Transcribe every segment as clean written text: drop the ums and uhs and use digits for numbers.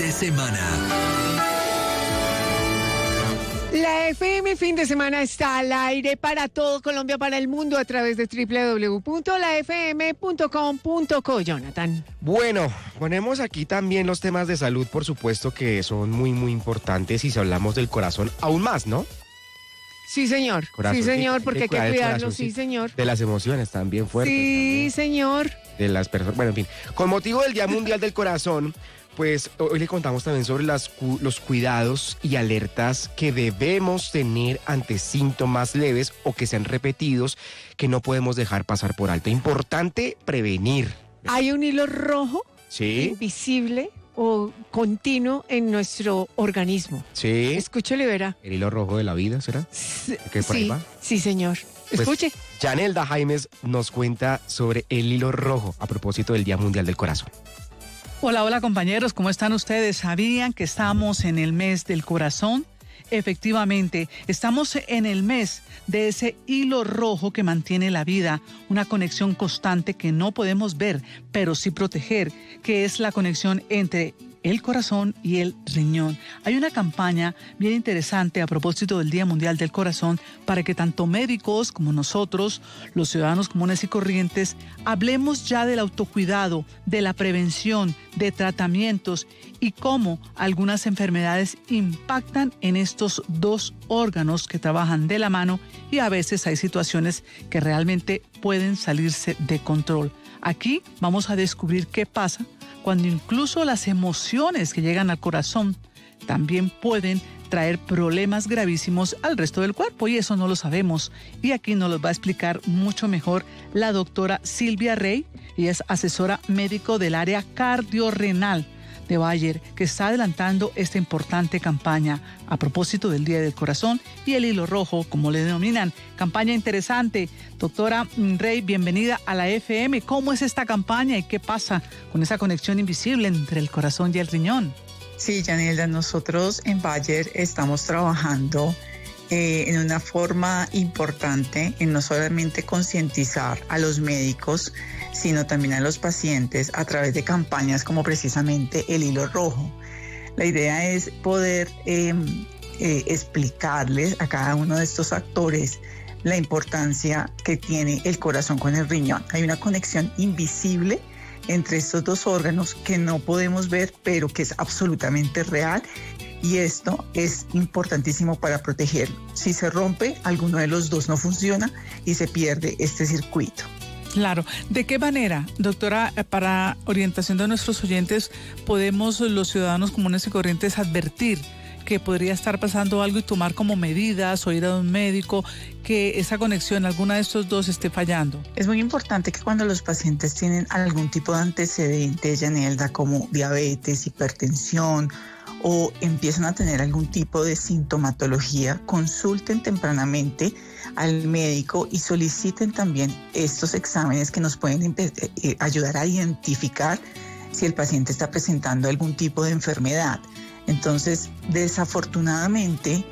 de semana. La FM fin de semana está al aire para todo Colombia, para el mundo, a través de www.lafm.com.co. Jonathan. Bueno, ponemos aquí también los temas de salud, por supuesto, que son muy, muy importantes, y si hablamos del corazón, aún más, ¿no? Sí, señor. Sí, señor, porque hay que cuidarlo, sí, señor. De las emociones también fuertes. Sí, también, señor. de las personas, bueno, en fin. Con motivo del Día Mundial del Corazón, pues hoy le contamos también sobre los cuidados y alertas que debemos tener ante síntomas leves o que sean repetidos, que no podemos dejar pasar por alto. Importante prevenir. Hay un hilo rojo, Sí. invisible o continuo en nuestro organismo. Sí. Escúchele, verá. El hilo rojo de la vida, ¿será? ¿Qué por ahí va? Sí, señor. Pues, Escuche. Yanelda Jaimes nos cuenta sobre el hilo rojo a propósito del Día Mundial del Corazón. Hola, hola compañeros, ¿cómo están ustedes? ¿Sabían que estamos en el mes del corazón? Efectivamente, estamos en el mes de ese hilo rojo que mantiene la vida, una conexión constante que no podemos ver, pero sí proteger, que es la conexión entre el corazón y el riñón. Hay una campaña bien interesante a propósito del Día Mundial del Corazón para que tanto médicos como nosotros, los ciudadanos comunes y corrientes, hablemos ya del autocuidado, de la prevención, de tratamientos y cómo algunas enfermedades impactan en estos dos órganos que trabajan de la mano, y a veces hay situaciones que realmente pueden salirse de control. Aquí vamos a descubrir qué pasa cuando incluso las emociones que llegan al corazón también pueden traer problemas gravísimos al resto del cuerpo, y eso no lo sabemos. Y aquí nos lo va a explicar mucho mejor la doctora Silvia Rey. Ella es asesora médico del área cardiorrenal de Bayer, que está adelantando esta importante campaña a propósito del Día del Corazón y el hilo rojo, como le denominan. Campaña interesante. Doctora Rey, bienvenida a la FM. ¿Cómo es esta campaña y qué pasa con esa conexión invisible entre el corazón y el riñón? Sí, Yanelda, nosotros en Bayer estamos trabajando en una forma importante en no solamente concientizar a los médicos, sino también a los pacientes a través de campañas como precisamente el hilo rojo. La idea es poder explicarles a cada uno de estos actores la importancia que tiene el corazón con el riñón. Hay una conexión invisible entre estos dos órganos que no podemos ver, pero que es absolutamente real, y esto es importantísimo para protegerlo. Si se rompe, alguno de los dos no funciona y se pierde este circuito. Claro. ¿De qué manera, doctora, para orientación de nuestros oyentes, podemos los ciudadanos comunes y corrientes advertir que podría estar pasando algo y tomar como medidas o ir a un médico, que esa conexión, alguna de estos dos, esté fallando? Es muy importante que cuando los pacientes tienen algún tipo de antecedente, Yanelda, como diabetes, hipertensión, o empiezan a tener algún tipo de sintomatología, consulten tempranamente al médico y soliciten también estos exámenes que nos pueden ayudar a identificar si el paciente está presentando algún tipo de enfermedad. Entonces, desafortunadamente,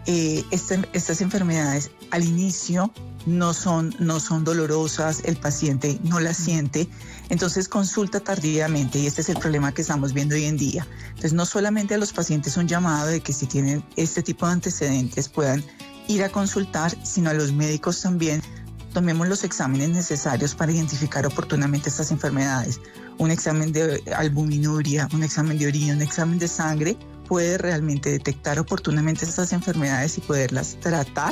estas enfermedades al inicio no son dolorosas, el paciente no las siente, entonces consulta tardíamente, y este es el problema que estamos viendo hoy en día. Entonces, no solamente a los pacientes un llamado de que si tienen este tipo de antecedentes puedan ir a consultar, sino a los médicos también. Tomemos los exámenes necesarios para identificar oportunamente estas enfermedades. Un examen de albuminuria, un examen de orina, un examen de sangre puede realmente detectar oportunamente estas enfermedades y poderlas tratar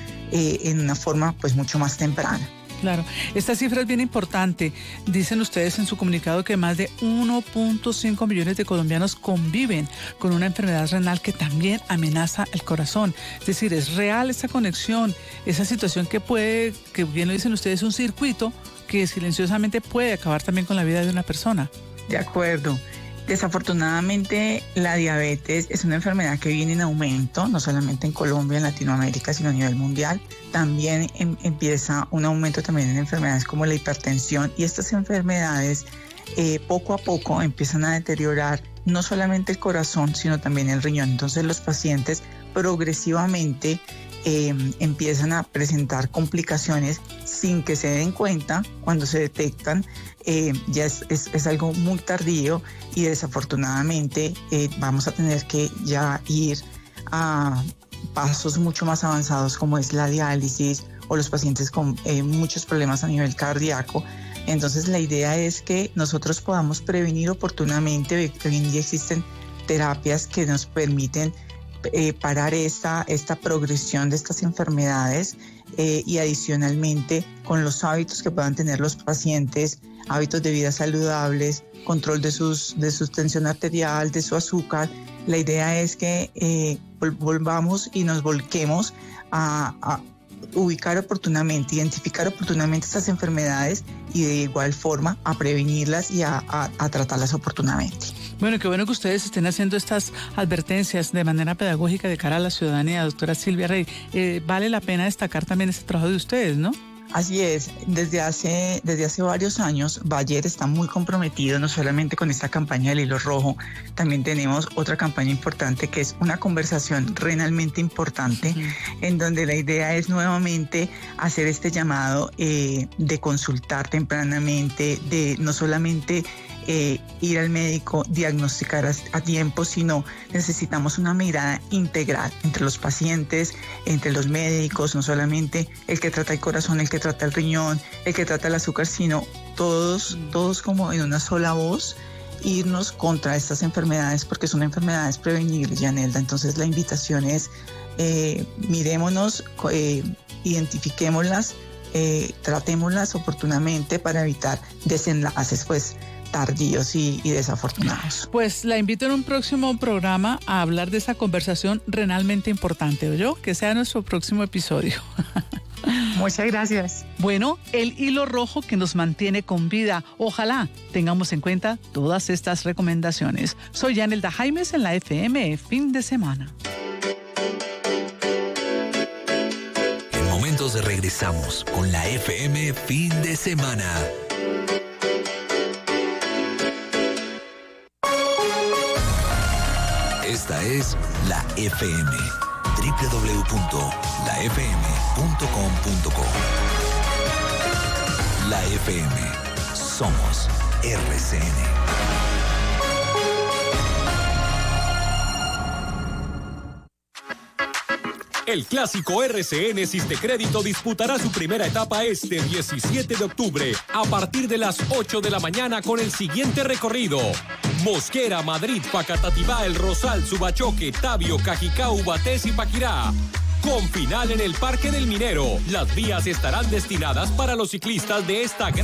en una forma pues mucho más temprana. Claro, esta cifra es bien importante. Dicen ustedes en su comunicado que más de 1.5 millones de colombianos conviven con una enfermedad renal que también amenaza el corazón. Es decir, es real esa conexión, esa situación que bien lo dicen ustedes, un circuito que silenciosamente puede acabar también con la vida de una persona. De acuerdo. Desafortunadamente, la diabetes es una enfermedad que viene en aumento, no solamente en Colombia, en Latinoamérica, sino a nivel mundial. También empieza un aumento también en enfermedades como la hipertensión, y estas enfermedades poco a poco empiezan a deteriorar no solamente el corazón, sino también el riñón. Entonces, los pacientes progresivamente empiezan a presentar complicaciones sin que se den cuenta. Cuando se detectan, ya es algo muy tardío y desafortunadamente vamos a tener que ya ir a pasos mucho más avanzados, como es la diálisis o los pacientes con muchos problemas a nivel cardíaco. Entonces la idea es que nosotros podamos prevenir oportunamente. Hoy en día existen terapias que nos permiten parar esta progresión de estas enfermedades y adicionalmente con los hábitos que puedan tener los pacientes, hábitos de vida saludables, control de su tensión arterial, de su azúcar. La idea es que volvamos y nos volquemos a ubicar oportunamente, identificar oportunamente estas enfermedades y de igual forma a prevenirlas y a tratarlas oportunamente. Bueno, qué bueno que ustedes estén haciendo estas advertencias de manera pedagógica de cara a la ciudadanía, doctora Silvia Rey. Vale la pena destacar también este trabajo de ustedes, ¿no? Así es, desde hace varios años Bayer está muy comprometido no solamente con esta campaña del hilo rojo, también tenemos otra campaña importante que es una conversación renalmente importante, en donde la idea es nuevamente hacer este llamado de consultar tempranamente, de no solamente ir al médico, diagnosticar a tiempo, sino necesitamos una mirada integral entre los pacientes, entre los médicos, no solamente el que trata el corazón, el que trata el riñón, el que trata el azúcar, sino todos como en una sola voz, irnos contra estas enfermedades, porque son enfermedades prevenibles, Yanelda. Entonces la invitación es mirémonos, identifiquémoslas, tratémoslas oportunamente para evitar desenlaces tardíos y desafortunados. Pues la invito en un próximo programa a hablar de esa conversación renalmente importante, ¿oyó? Que sea nuestro próximo episodio. Muchas gracias. Bueno, el hilo rojo que nos mantiene con vida. Ojalá tengamos en cuenta todas estas recomendaciones. Soy Yanelda Jaimes en la FM Fin de Semana. En momentos regresamos con la FM Fin de Semana. Esta es la FM, www.lafm.com.co. La FM, somos RCN. El clásico RCN Sistecrédito disputará su primera etapa este 17 de octubre a partir de las 8 de la mañana con el siguiente recorrido: Mosquera, Madrid, Facatativá, El Rosal, Subachoque, Tabio, Cajicá, Ubatés y Paquirá. Con final en el Parque del Minero. Las vías estarán destinadas para los ciclistas de esta gran